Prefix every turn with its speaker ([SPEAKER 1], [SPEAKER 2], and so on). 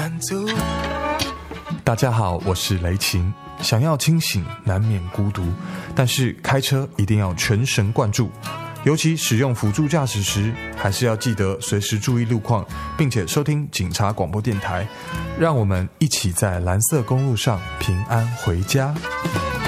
[SPEAKER 1] 满足。
[SPEAKER 2] 大家好，我是雷晴。想要清醒难免孤独，但是开车一定要全神贯注，尤其使用辅助驾驶时，还是要记得随时注意路况，并且收听警察广播电台，让我们一起在蓝色公路上平安回家。